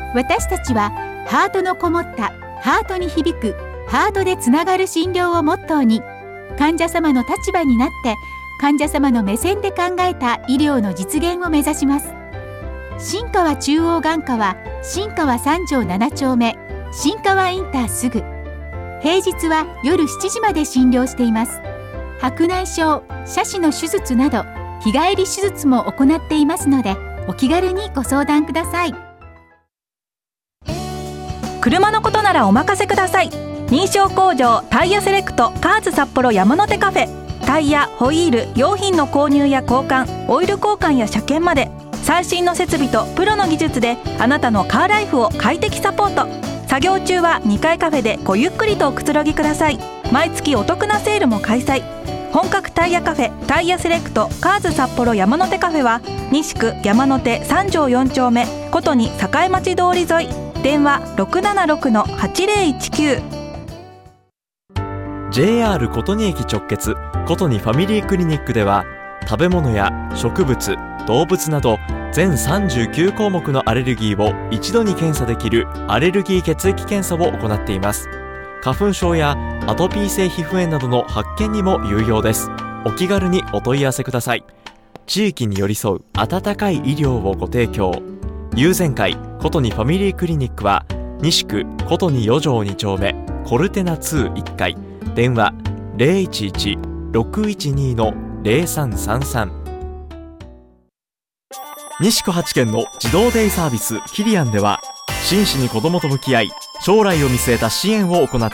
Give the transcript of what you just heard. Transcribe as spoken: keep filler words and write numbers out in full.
私たちはハートのこもったハートに響くハートでつながる診療をモットーに、患者様の立場になって患者様の目線で考えた医療の実現を目指します。新川中央眼科は新川三条七丁目新川インターすぐ、平日は夜しちじまで診療しています。白内障、斜視の手術など日帰り手術も行っていますので、お気軽にご相談ください。 車のことならお任せください。認証工場タイヤセレクトカーズ札幌山手カフェ、タイヤ、ホイール、用品の購入や交換、オイル交換や車検まで、最新の設備とプロの技術であなたのカーライフを快適サポート。作業中はにかいカフェでごゆっくりとおくつろぎください。毎月お得なセールも開催。本格タイヤカフェタイヤセレクトカーズ札幌山手カフェは西区山手三条よん丁目ことに栄町通り沿い、電話 ろくななろくのはちぜろいちきゅう。 ジェイアール 琴仁駅直結琴仁ファミリークリニックでは、食べ物や植物、動物など全さんじゅうきゅう項目のアレルギーを一度に検査できるアレルギー血液検査を行っています。花粉症やアトピー性皮膚炎などの発見にも有用です。お気軽にお問い合わせください。地域に寄り添う温かい医療をご提供。友善会琴仁ファミリークリニックは西区琴仁よ条に丁目コルテナにいっかい、電話 ゼロいちいち ろくいちに のゼロさんさんさん。西区はち県の児童デイサービスキリアンでは、真摯に子どもと向き合い将来を見据えた支援を行っ